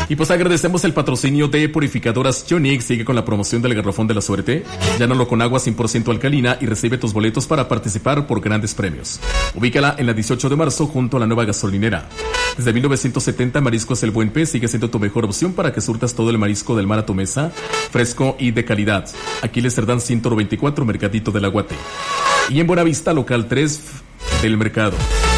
Y pues agradecemos el patrocinio de Purificadoras Yonix. Sigue con la promoción del garrafón de la suerte. Llénalo con agua 100% alcalina y recibe tus boletos para participar por grandes premios. Ubícala en la 18 de marzo junto a la nueva gasolinera. Desde 1970 Mariscos El Buen Pez sigue siendo tu mejor opción para que surtas todo el marisco del mar a tu mesa, fresco y de calidad. Aquiles Cerdán 124, Mercadito del Aguate. Y en Buenavista, local 3 del Mercado.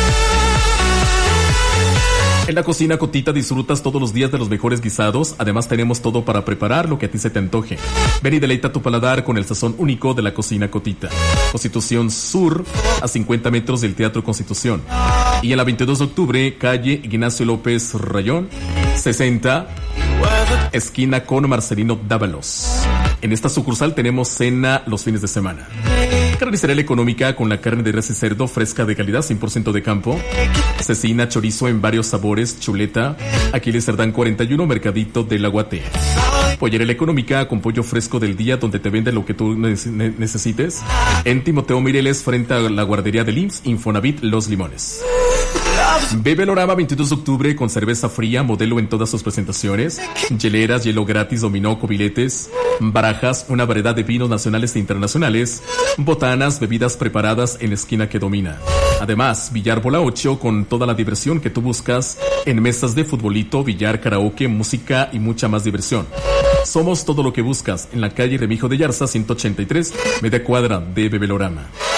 En la cocina Cotita disfrutas todos los días de los mejores guisados. Además tenemos todo para preparar lo que a ti se te antoje. Ven y deleita tu paladar con el sazón único de la cocina Cotita. Constitución Sur, a 50 metros del Teatro Constitución. Y en la 22 de octubre, calle Ignacio López Rayón, 60, esquina con Marcelino Dávalos. En esta sucursal tenemos cena los fines de semana. Carnicería económica con la carne de res y cerdo fresca de calidad, 100% de campo. Cecina, chorizo en varios sabores, chuleta. Aquiles Cerdán 41, Mercadito del Aguate. Pollería económica con pollo fresco del día donde te venden lo que tú necesites. En Timoteo Mireles frente a la guardería del IMSS, Infonavit Los Limones. Bebelorama 22 de octubre con cerveza fría, modelo en todas sus presentaciones, hieleras, hielo gratis, dominó, cobiletes, barajas, una variedad de vinos nacionales e internacionales, botanas, bebidas preparadas en la esquina que domina. Además, Billar Bola 8 con toda la diversión que tú buscas en mesas de futbolito, billar, karaoke, música y mucha más diversión. Somos todo lo que buscas en la calle Remijo de Yarza 183, media cuadra de Bebelorama.